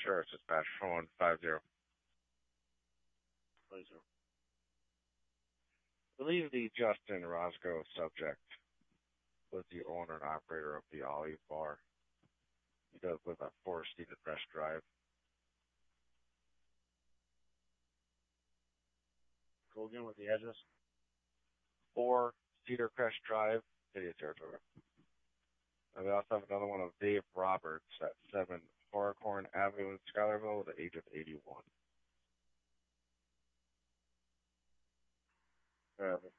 Sure, it's dispatch phone 50. Pleasure. I believe the Justin Roscoe subject was the owner and operator of the Olive Bar. He does live at 4 Cedar Crest Drive. Go again with the address. 4 Cedar Crest Drive, City of Saratoga. And we also have another one of Dave Roberts at 7 Horicorn Avenue in Schuylerville at the age of 81.